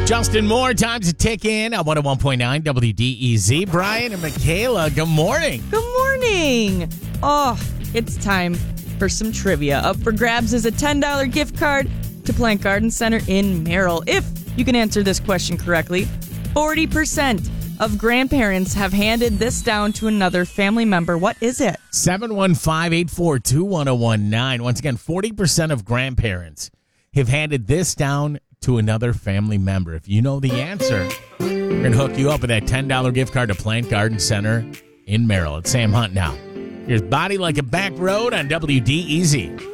Justin Moore, time to tick in on 101.9 WDEZ. Brian and Michaela, good morning. Good morning. Oh, it's time for some trivia. Up for grabs is a $10 gift card to Plant Garden Center in Merrill. If you can answer this question correctly, 40% of grandparents have handed this down to another family member. What is it? 715-842-1019. Once again, 40% of grandparents have handed this down to another family member. If you know the answer, we're going to hook you up with that $10 gift card to Plant Garden Center in Merrill. It's Sam Hunt now. Here's Body Like a Back Road on WDEZ.